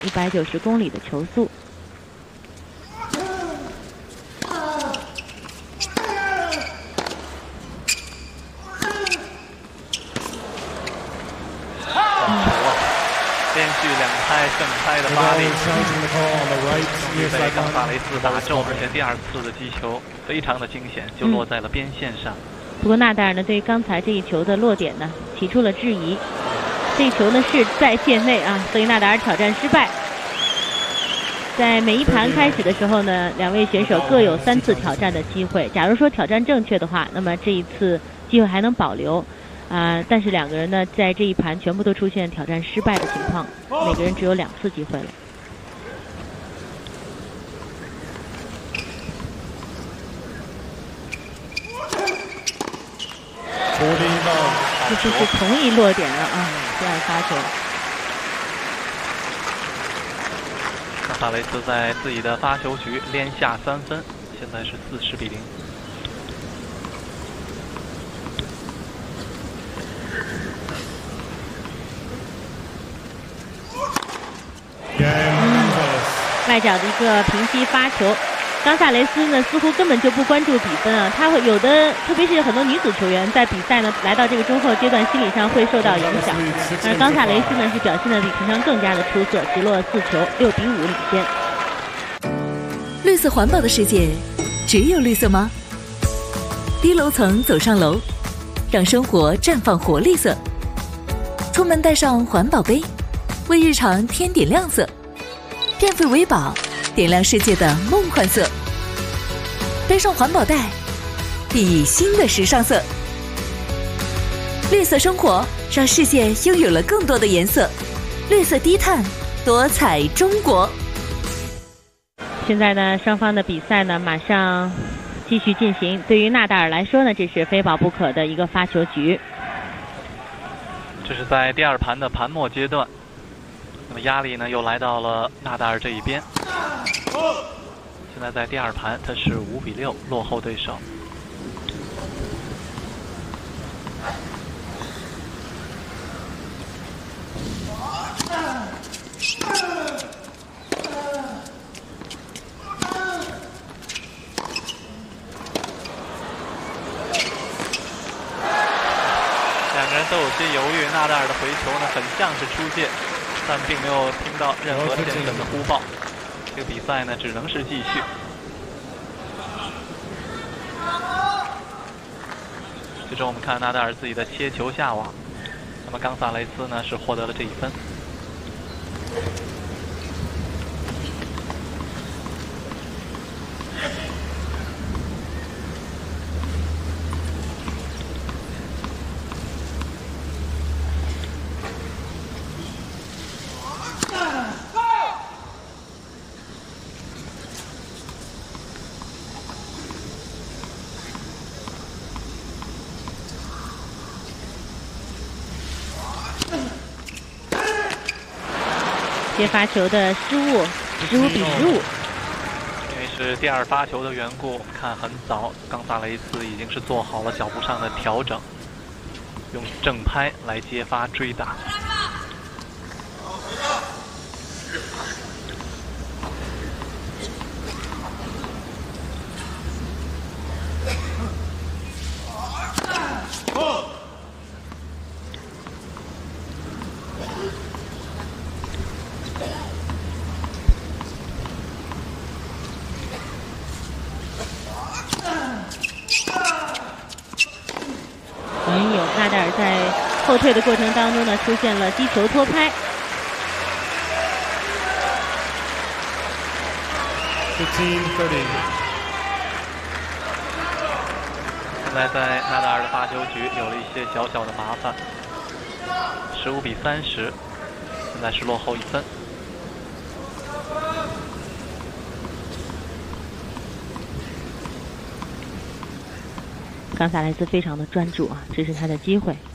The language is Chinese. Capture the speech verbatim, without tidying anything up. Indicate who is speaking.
Speaker 1: 一百九十公里的球速。
Speaker 2: 连续两拍正拍的发力，被冈萨雷斯打中，而且第二次的击球非常的惊险，就落在了边线上。
Speaker 1: 嗯、不过纳达尔呢，对于刚才这一球的落点呢，提出了质疑。这一球呢是在线内啊，所以纳达尔挑战失败。在每一盘开始的时候呢，两位选手各有三次挑战的机会。假如说挑战正确的话，那么这一次机会还能保留。啊、呃，但是两个人呢，在这一盘全部都出现挑战失败的情况，每个人只有两次机会了。这就是同一落点了啊，第二发球。
Speaker 2: 冈萨雷斯在自己的发球局连下三分，现在是四十比零。
Speaker 1: 外角的一个平击发球，冈萨雷斯呢似乎根本就不关注比分啊，他会有的，特别是很多女子球员在比赛呢来到这个中后阶段，心理上会受到影响。而冈萨雷斯呢是表现的比平常更加的出色，直落四球，六比五领先。
Speaker 3: 绿色环保的世界，只有绿色吗？低楼层走上楼，让生活绽放活力色。出门带上环保杯，为日常添点亮色。电费为宝，点亮世界的梦幻色。背上环保袋，熠熠新的时尚色。绿色生活，让世界拥有了更多的颜色。绿色低碳，多彩中国。
Speaker 1: 现在呢，双方的比赛呢马上继续进行。对于纳达尔来说呢，这是非保不可的一个发球局。
Speaker 2: 这是在第二盘的盘末阶段。那么压力呢又来到了纳达尔这一边，现在在第二盘他是五比六落后对手。两个人都有些犹豫，纳达尔的回球呢很像是出界，但并没有听到任何先生的呼报，这个比赛呢只能是继续。最终我们看纳达尔自己的切球下网，那么冈萨雷斯呢是获得了这一分。
Speaker 1: 接发球的失误，十五比十五。
Speaker 2: 因为是第二发球的缘故，我们看很早，冈萨雷斯已经是做好了脚步上的调整，用正拍来接发追打。
Speaker 1: 纳达尔在后退的过程当中呢，出现了击球拖拍。
Speaker 2: 现在在纳达尔的发球局有了一些小小的麻烦，十五比三十，现在是落后一分。
Speaker 1: 冈萨雷斯非常的专注啊，这是他的机会。